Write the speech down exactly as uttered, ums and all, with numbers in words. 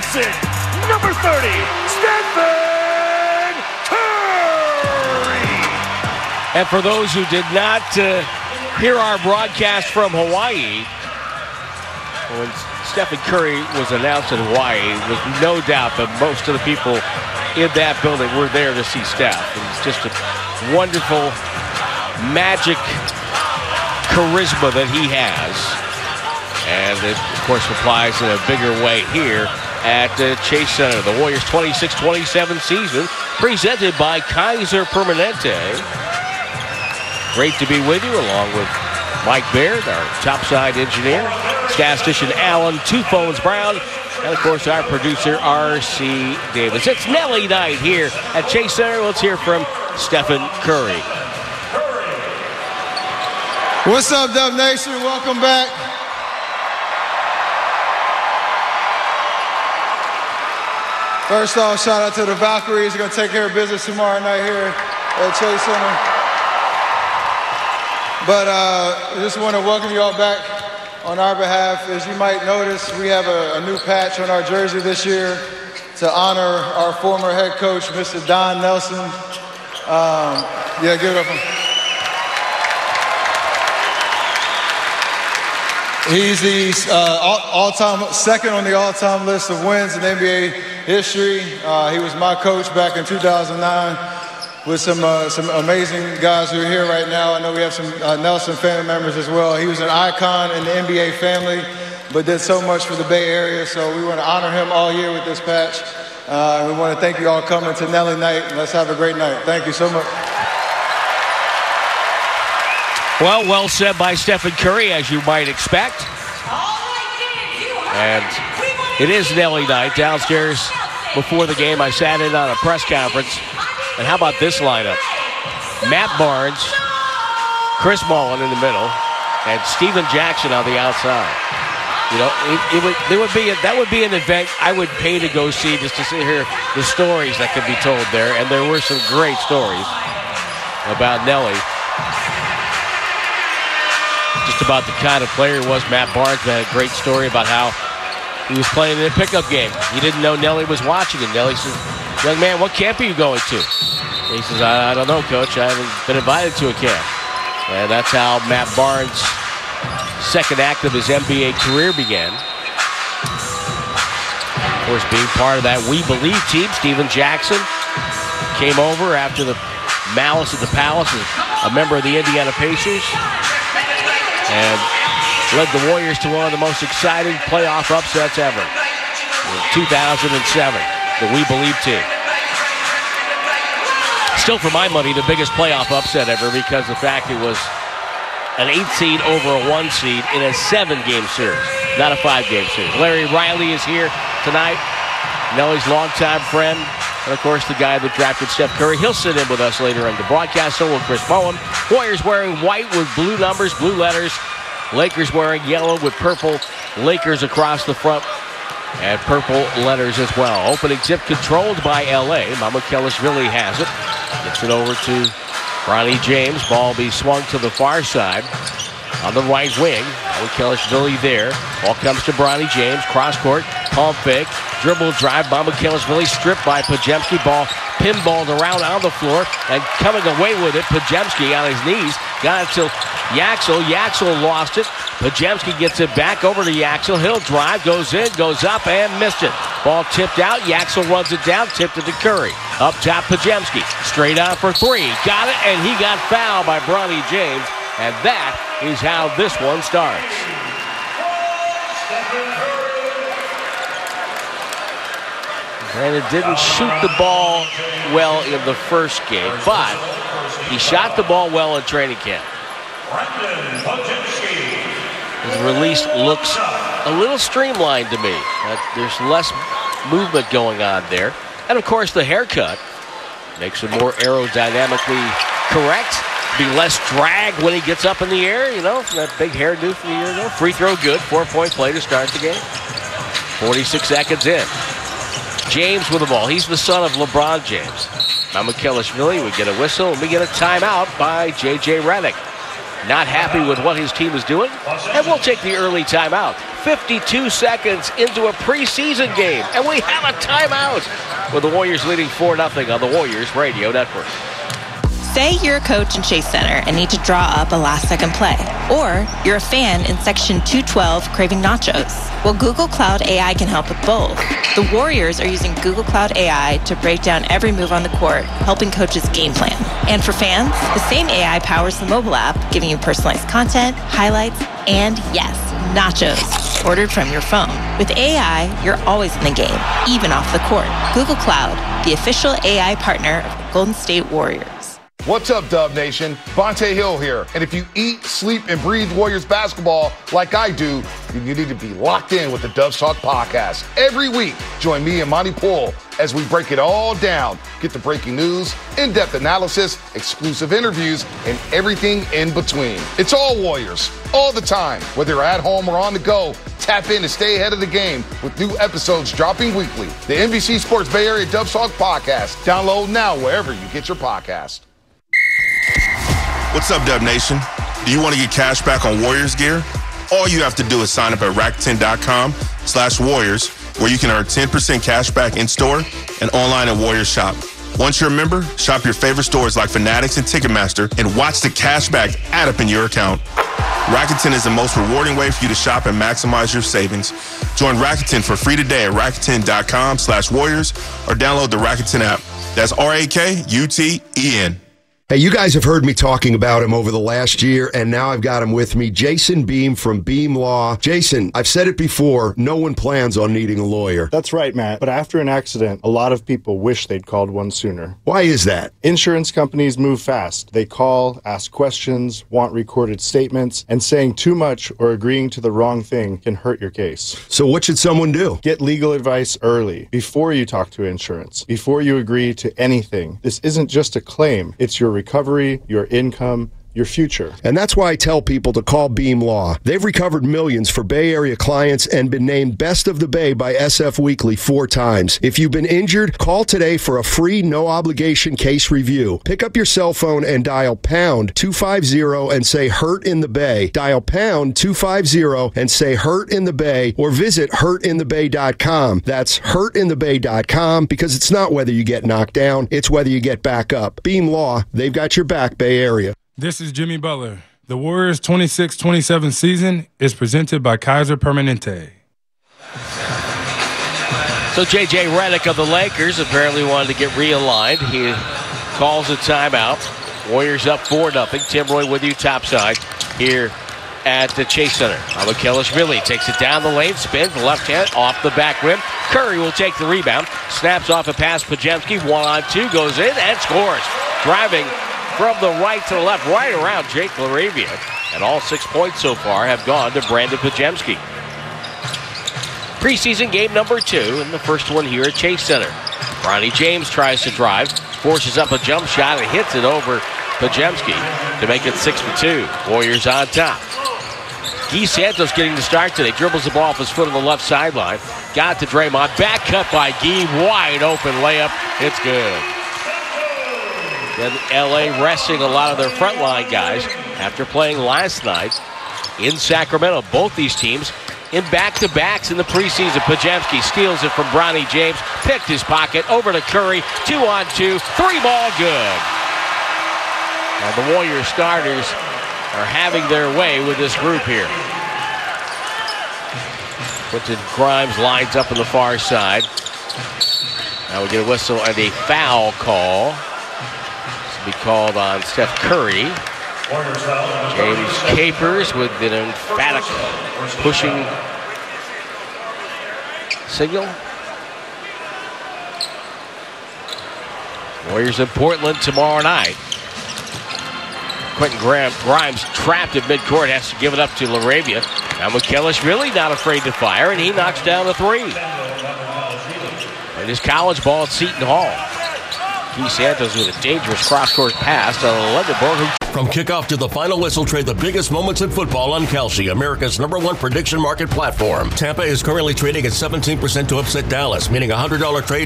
Jackson. Number thirty, Stephen Curry. And for those who did not uh, hear our broadcast from Hawaii, when Stephen Curry was announced in Hawaii, there was no doubt that most of the people in that building were there to see Steph. It was just a wonderful, magic charisma that he has. And it, of course, applies in a bigger way here at uh, Chase Center. The Warriors' twenty-six twenty-seven season presented by Kaiser Permanente. Great to be with you, along with Mike Baird, our topside engineer, statistician Alan Two Phones Brown, and of course our producer R C Davis. It's Nelly night here at Chase Center. Let's hear from Stephen Curry. What's up, Dub Nation? Welcome back. First off, shout out to the Valkyries. They're going to take care of business tomorrow night here at Chase Center. But uh, I just want to welcome you all back on our behalf. As you might notice, we have a, a new patch on our jersey this year to honor our former head coach, Mister Don Nelson. Um, yeah, give it up. He's the uh, all, all-time second on the all-time list of wins in N B A history. Uh, he was my coach back in two thousand nine with some uh, some amazing guys who are here right now. I know we have some uh, Nelson family members as well. He was an icon in the N B A family, but did so much for the Bay Area. So we want to honor him all year with this patch. Uh, we want to thank you all coming to Nelly Night. And let's have a great night. Thank you so much. Well, well said by Stephen Curry, as you might expect. And it is Nelly night. Downstairs before the game, I sat in on a press conference. And how about this lineup? Matt Barnes, Chris Mullin in the middle, and Stephen Jackson on the outside. You know, it, it would, there would be a, that would be an event I would pay to go see, just to see hear the stories that could be told there. And there were some great stories about Nelly. Just about the kind of player he was. Matt Barnes had a great story about how he was playing in a pickup game. He didn't know Nelly was watching, and Nelly said, "Young man, what camp are you going to?" And he says, I, I don't know, Coach. I haven't been invited to a camp. And that's how Matt Barnes' second act of his N B A career began. Of course, being part of that We Believe team, Stephen Jackson came over after the Malice at the Palace, a member of the Indiana Pacers, and led the Warriors to one of the most exciting playoff upsets ever in two thousand seven, the We Believe team. Still, for my money, the biggest playoff upset ever because the fact it was an eight seed over a one seed in a seven-game series, not a five-game series. Larry Riley is here tonight, Nelly's longtime friend, and, of course, the guy that drafted Steph Curry. He'll sit in with us later in the broadcast. So will Chris Mullin. Warriors wearing white with blue numbers, blue letters. Lakers wearing yellow with purple. Lakers across the front and purple letters as well. Opening tip controlled by L A. Mamukelashvili has it. Gets it over to Bronny James. Ball be swung to the far side on the right wing. Mamukelashvili there. Ball comes to Bronny James. Cross court. Pump fake. Dribble drive. Mamukelashvili stripped by Podziemski. Ball pinballed around on the floor and coming away with it. Podziemski on his knees. Got it to Yaxel. Yaxel lost it. Podziemski gets it back over to Yaxel. He'll drive. Goes in. Goes up and missed it. Ball tipped out. Yaxel runs it down. Tipped it to Curry. Up top Podziemski. Straight on for three. Got it, and he got fouled by Bronny James. And that is how this one starts. Brandon didn't shoot the ball well in the first game, but he shot the ball well in training camp. His release looks a little streamlined to me. There's less movement going on there. And, of course, the haircut makes him more aerodynamically correct. Be less drag when he gets up in the air, you know, from that big hairdo from a year ago. Free throw good. Four-point play to start the game. forty-six seconds in. James with the ball. He's the son of LeBron James. Mamukelashvili, we get a whistle, and we get a timeout by J J Redick. Not happy with what his team is doing, and we'll take the early timeout. fifty-two seconds into a preseason game, and we have a timeout with the Warriors leading four nothing on the Warriors Radio Network. Say you're a coach in Chase Center and need to draw up a last-second play. Or you're a fan in Section two twelve craving nachos. Well, Google Cloud A I can help with both. The Warriors are using Google Cloud A I to break down every move on the court, helping coaches game plan. And for fans, the same A I powers the mobile app, giving you personalized content, highlights, and yes, nachos, ordered from your phone. With A I, you're always in the game, even off the court. Google Cloud, the official A I partner of the Golden State Warriors. What's up, Dub Nation? Vontae Hill here. And if you eat, sleep, and breathe Warriors basketball like I do, then you need to be locked in with the Dubs Talk podcast. Every week, join me and Monty Poole as we break it all down. Get the breaking news, in-depth analysis, exclusive interviews, and everything in between. It's all Warriors, all the time. Whether you're at home or on the go, tap in to stay ahead of the game with new episodes dropping weekly. The N B C Sports Bay Area Dubs Talk podcast. Download now wherever you get your podcast. What's up, Dub Nation? Do you want to get cash back on Warriors gear? All you have to do is sign up at Rakuten.com slash Warriors, where you can earn ten percent cash back in store and online at Warriors Shop. Once you're a member, shop your favorite stores like Fanatics and Ticketmaster and watch the cash back add up in your account. Rakuten is the most rewarding way for you to shop and maximize your savings. Join Rakuten for free today at Rakuten.com slash Warriors or download the Rakuten app. That's R A K U T E N. Hey, you guys have heard me talking about him over the last year, and now I've got him with me, Jason Beam from Beam Law. Jason, I've said it before, no one plans on needing a lawyer. That's right, Matt. But after an accident, a lot of people wish they'd called one sooner. Why is that? Insurance companies move fast. They call, ask questions, want recorded statements, and saying too much or agreeing to the wrong thing can hurt your case. So what should someone do? Get legal advice early, before you talk to insurance, before you agree to anything. This isn't just a claim, it's your recovery, your income, your future. And that's why I tell people to call Beam Law. They've recovered millions for Bay Area clients and been named Best of the Bay by S F Weekly four times. If you've been injured, call today for a free, no-obligation case review. Pick up your cell phone and dial pound two fifty and say Hurt in the Bay. Dial pound two fifty and say Hurt in the Bay, or visit hurt in the bay dot com. That's hurt in the bay dot com, because it's not whether you get knocked down, it's whether you get back up. Beam Law, they've got your back, Bay Area. This is Jimmy Butler. The Warriors' twenty-six twenty-seven season is presented by Kaiser Permanente. So J J Redick of the Lakers apparently wanted to get realigned. He calls a timeout. Warriors up four nothing. Tim Roy with you topside here at the Chase Center. Amakelishvili takes it down the lane, spins left hand off the back rim. Curry will take the rebound. Snaps off a pass. Podziemski one on two goes in and scores. Driving from the right to the left, right around Jake LaRavia. And all six points so far have gone to Brandon Podziemski. Preseason game number two, and the first one here at Chase Center. Bronny James tries to drive, forces up a jump shot, and hits it over Podziemski to make it six to two. Warriors on top. Guy Santos getting the start today. Dribbles the ball off his foot on the left sideline. Got to Draymond. Back cut by Guy. Wide open layup. It's good. Then L A resting a lot of their frontline guys after playing last night in Sacramento. Both these teams in back-to-backs in the preseason. Podziemski steals it from Bronny James. Picked his pocket. Over to Curry. Two on two. Three ball good. Now the Warriors starters are having their way with this group here. Quentin Grimes lines up on the far side. Now we get a whistle and a foul call. Be called on Steph Curry. James Capers with an emphatic pushing signal. Warriors in Portland tomorrow night. Quentin Grimes trapped at midcourt, has to give it up to LaRavia. Now Amakelishvili not afraid to fire, and he knocks down a three. And his college ball at Seton Hall. Guy Santos with a dangerous cross-court pass to Lundeborg. From kickoff to the final whistle, trade the biggest moments in football on Kalshi, America's number one prediction market platform. Tampa is currently trading at seventeen percent to upset Dallas, meaning a one hundred dollars trade